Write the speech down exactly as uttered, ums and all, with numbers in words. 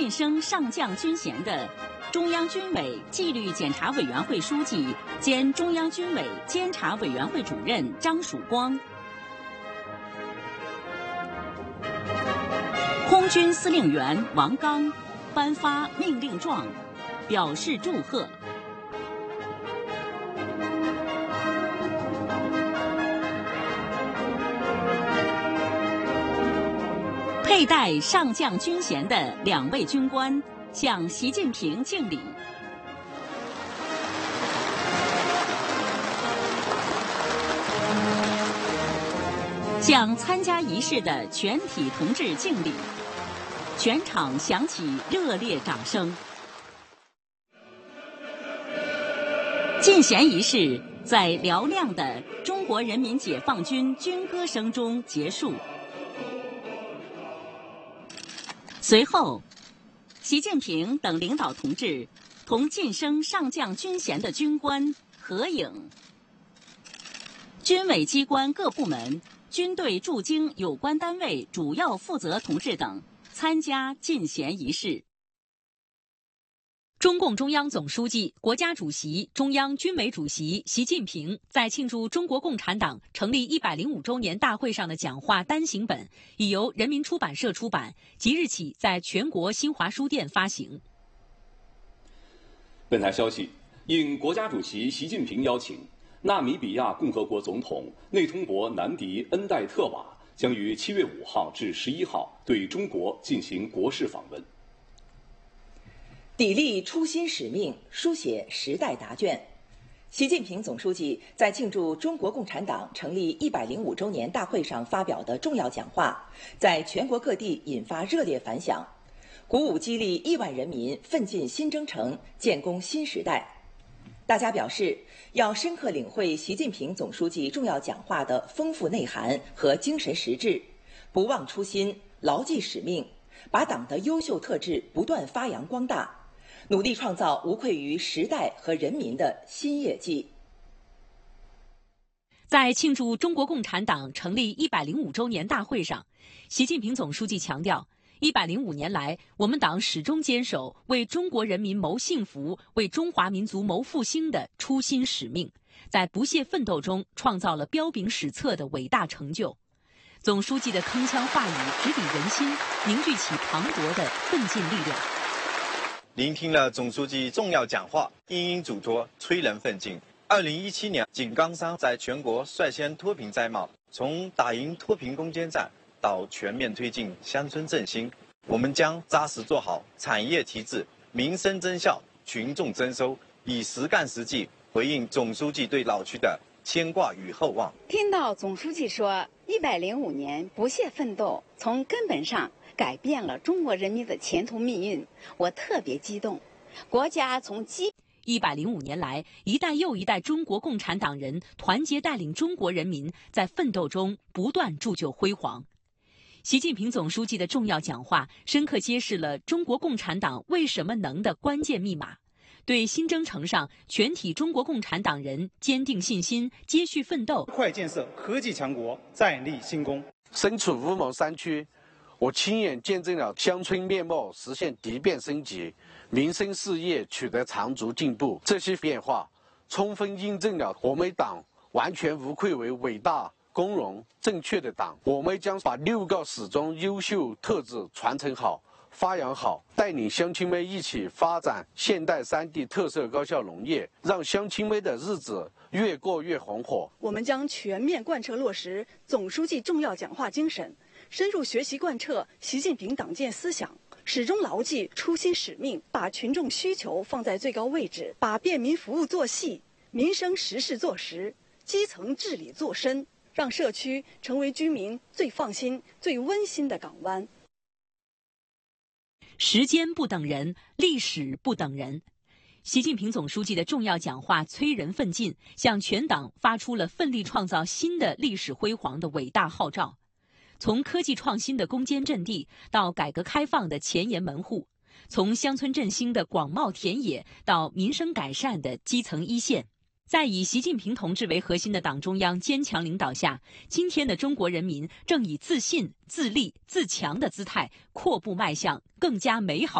晋升上将军衔的中央军委纪律检查委员会书记兼中央军委监察委员会主任张曙光。空军司令员王刚颁发命令状，表示祝贺。佩戴上将军衔的两位军官向习近平敬礼。向参加仪式的全体同志敬礼，全场响起热烈掌声。进衔仪式在嘹亮的中国人民解放军军歌声中结束。随后，习近平等领导同志同晋升上将军衔的军官合影。军委机关各部门、军队驻京有关单位主要负责同志等参加进衔仪式。 中共中央总书记、国家主席、中央军委主席习近平在庆祝中国共产党成立一百零五周年大会上的讲话单行本已由人民出版社出版，即日起在全国新华书店发行。 本台消息，应国家主席习近平邀请，纳米比亚共和国总统内通博南迪恩代特瓦将于七月五号至十一号对中国进行国事访问。 砥砺初心使命，书写时代答卷。习近平总书记在庆祝中国共产党成立一百零五周年大会上发表的重要讲话，在全国各地引发热烈反响，鼓舞激励亿万人民奋进新征程，建功新时代。大家表示，要深刻领会习近平总书记重要讲话的丰富内涵和精神实质，不忘初心，牢记使命，把党的优秀特质不断发扬光大，努力创造无愧于时代和人民的新业绩。 在庆祝中国共产党成立一百零五周年大会上，习近平总书记强调，一百零五年来，我们党始终坚守为中国人民谋幸福、为中华民族谋复兴的初心使命，在不懈奋斗中创造了彪炳史册的伟大成就。总书记的铿锵话语直抵人心，凝聚起磅礴的奋进力量。 聆听了总书记重要讲话，殷殷嘱托，催人奋进。二零一七年，井冈山在全国率先脱贫摘帽，从打赢脱贫攻坚战到全面推进乡村振兴，我们将扎实做好产业提质、民生增效、群众增收，以实干实际回应总书记对老区的牵挂与厚望。 听到总书记说一百零五年不懈奋斗，从根本上改变了中国人民的前途命运，我特别激动。国家从基一百零五年来，一代又一代中国共产党人团结带领中国人民在奋斗中不断铸就辉煌。习近平总书记的重要讲话深刻揭示了中国共产党为什么能的关键密码，对新征程上全体中国共产党人坚定信心，接续奋斗， 快建设科技强国，再立新功。 身处乌蒙山区，我亲眼见证了乡村面貌实现急变升级，民生事业取得长足进步。这些变化充分印证了我们党完全无愧为伟大、光荣、正确的党。我们将把六个始终优秀特质传承好、发扬好，带领乡亲们一起发展现代三地特色高效农业，让乡亲们的日子越过越红火。 我们将全面贯彻落实总书记重要讲话精神，深入学习贯彻习近平党建思想，始终牢记初心使命，把群众需求放在最高位置，把便民服务做细，民生实事做实，基层治理做深，让社区成为居民最放心、最温馨的港湾。 时间不等人，历史不等人。习近平总书记的重要讲话催人奋进，向全党发出了奋力创造新的历史辉煌的伟大号召。从科技创新的攻坚阵地到改革开放的前沿门户，从乡村振兴的广袤田野到民生改善的基层一线，在以习近平同志为核心的党中央坚强领导下，今天的中国人民正以自信、自立、自强的姿态，阔步迈向更加美好